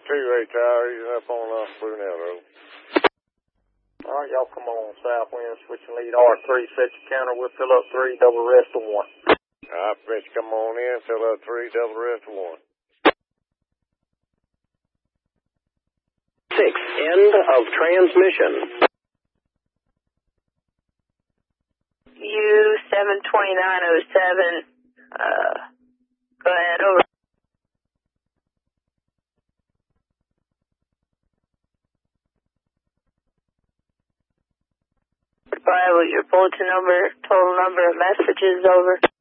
2-8 tower. He's up on Brunel Road. All right, y'all come on Southwind, switch and lead R3, set your counter. We'll fill up 3, double rest of 1. All right, Mitch, come on in, fill up 3, double rest of 1. 6, end of transmission. U72907, go ahead, over. Goodbye, with your bulletin number, total number of messages, over.